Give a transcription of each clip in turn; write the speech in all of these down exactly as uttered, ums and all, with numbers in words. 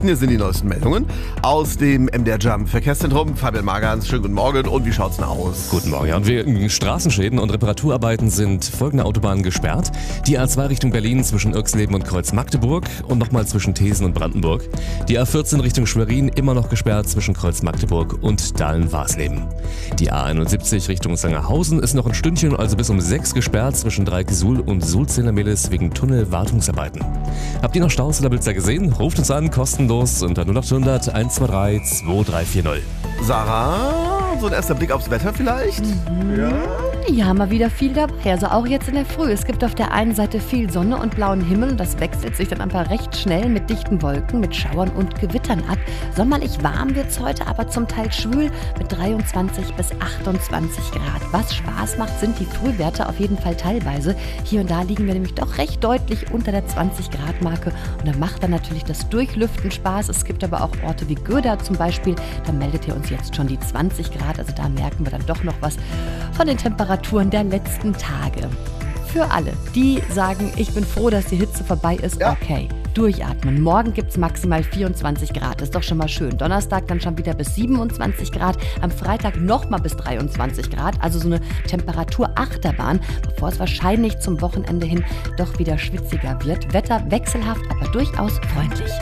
Hier sind die neuesten Meldungen aus dem M D R Jump Verkehrszentrum. Fabian Magans, schönen guten Morgen. Und wie schaut's denn aus? Guten Morgen. Ja, und wegen Straßenschäden und Reparaturarbeiten sind folgende Autobahnen gesperrt. Die A zwei Richtung Berlin zwischen Irxleben und Kreuz-Magdeburg und nochmal zwischen Thesen und Brandenburg. Die A vierzehn Richtung Schwerin immer noch gesperrt zwischen Kreuz-Magdeburg und Dahlen-Warsleben. Die A einundsiebzig Richtung Sangerhausen ist noch ein Stündchen, also bis um sechs gesperrt zwischen Dreieck-Suhl und Sulziner-Mehlis wegen Tunnelwartungsarbeiten. Habt ihr noch Staus oder Blitzer gesehen? Ruft uns an, kostenlos unter null acht hundert eins zwei drei zwei drei vier null. Sarah, so ein erster Blick aufs Wetter vielleicht? Mhm. Ja. Ja, mal wieder viel dabei. Also auch jetzt in der Früh. Es gibt auf der einen Seite viel Sonne und blauen Himmel und das wechselt sich dann einfach recht schnell mit dichten Wolken, mit Schauern und Gewittern ab. Sommerlich warm wird's heute, aber zum Teil schwül mit dreiundzwanzig bis achtundzwanzig Grad. Was Spaß macht, sind die Frühwerte auf jeden Fall teilweise. Hier und da liegen wir nämlich doch recht deutlich unter der zwanzig Grad Marke und da macht dann natürlich das Durchlüften Spaß. Es gibt aber auch Orte wie Göda zum Beispiel, da meldet ihr uns jetzt schon die zwanzig Grad, also da merken wir dann doch noch was von den Temperaturen der letzten Tage. Für alle, die sagen, ich bin froh, dass die Hitze vorbei ist, ja. Okay, durchatmen. Morgen gibt es maximal vierundzwanzig Grad, ist doch schon mal schön. Donnerstag dann schon wieder bis siebenundzwanzig Grad, am Freitag nochmal bis dreiundzwanzig Grad, also so eine Temperaturachterbahn, bevor es wahrscheinlich zum Wochenende hin doch wieder schwitziger wird. Wetter wechselhaft, aber durchaus freundlich.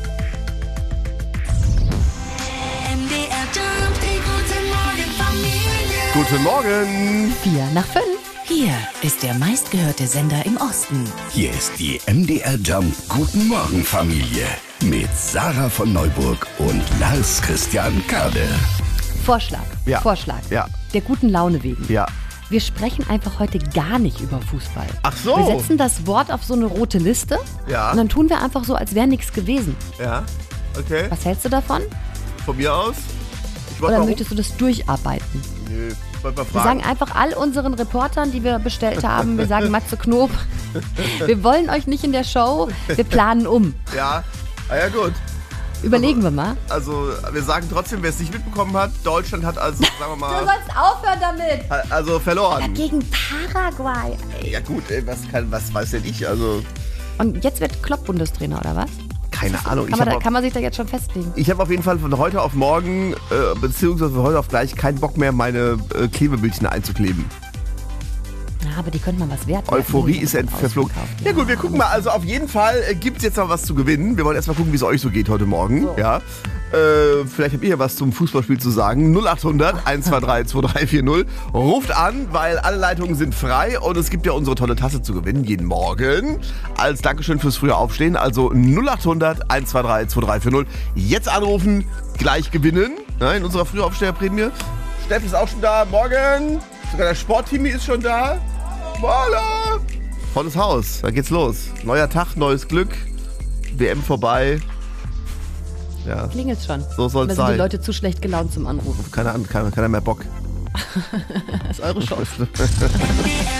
Guten Morgen. Vier nach fünf. Hier ist der meistgehörte Sender im Osten. Hier ist die M D R Jump Guten Morgen Familie mit Sarah von Neuburg und Lars Christian Kade. Vorschlag, Ja. Vorschlag. Ja. Der guten Laune wegen. Ja. Wir sprechen einfach heute gar nicht über Fußball. Ach so. Wir setzen das Wort auf so eine rote Liste Ja. und dann tun wir einfach so, als wäre nichts gewesen. Ja, okay. Was hältst du davon? Von mir aus? Ich wollte Oder mal möchtest du das durcharbeiten? Nö, ich wollte mal Wir fragen. sagen einfach all unseren Reportern, die wir bestellt haben, wir sagen Matze Knob, wir wollen euch nicht in der Show, wir planen um. Ja, ah, ja gut. Überlegen wir mal. Also, wir sagen trotzdem, wer es nicht mitbekommen hat, Deutschland hat also, sagen wir Du mal, sollst aufhören damit. ha- also verloren. Gegen Paraguay. Ja gut, ey, was, kann, was weiß denn ich? Also, Und jetzt wird Klopp Bundestrainer, oder was? keine Ahnung. Ich Kann man, da, habe kann man sich da jetzt schon festlegen? hab auf jeden Fall von heute auf morgen, äh, beziehungsweise von heute auf gleich, keinen Bock mehr, meine äh, Klebebildchen einzukleben. Ja, aber die könnten mal was wert werden. Euphorie Die ist sind ent- verflogen. ausverkauft. Ja gut, wir gucken mal. Also auf jeden Fall äh, gibt es jetzt noch was zu gewinnen. Wir wollen erstmal gucken, wie es euch so geht heute Morgen. So. Ja. Äh, vielleicht habt ihr ja was zum Fußballspiel zu sagen. null acht hundert eins zwei drei zwei drei vier null. Ruft an, weil alle Leitungen sind frei und es gibt ja unsere tolle Tasse zu gewinnen jeden Morgen. Als Dankeschön fürs frühe Aufstehen. Also null acht hundert eins zwei drei zwei drei vier null. Jetzt anrufen, gleich gewinnen. Ja, in unserer Frühaufsteherprämie. Steff ist auch schon da. Morgen. Sogar der Sportteam ist schon da. Voila! Volles Haus, da geht's los. Neuer Tag, neues Glück. W M vorbei. Ja, Klingelt's schon. so soll's Oder sind sein. die Leute zu schlecht gelaunt zum Anrufen? Keine Ahnung, keiner, keiner mehr Bock. Das ist eure Chance.